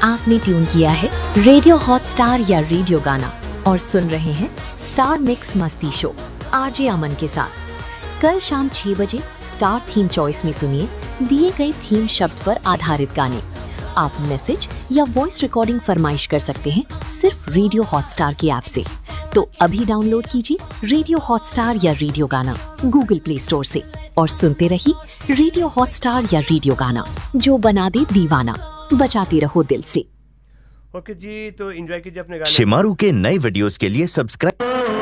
आपने ट्यून किया है रेडियो हॉटस्टार या रेडियो गाना और सुन रहे हैं स्टार मिक्स मस्ती शो आरजे अमन के साथ। कल शाम 6 बजे स्टार थीम चॉइस में सुनिए दिए गए थीम शब्द पर आधारित गाने। आप मैसेज या वॉइस रिकॉर्डिंग फरमाइश कर सकते हैं सिर्फ रेडियो हॉटस्टार की ऐप से। तो अभी डाउनलोड कीजिए रेडियो हॉटस्टार या रेडियो गाना गूगल प्ले स्टोर से और सुनते रहिए रेडियो हॉटस्टार या रेडियो गाना, जो बना दे दीवाना, बजाते रहो दिल से। ओके जी, तो एंजॉय कीजिए अपने गाने। शिमारू के नए वीडियोस के लिए सब्सक्राइब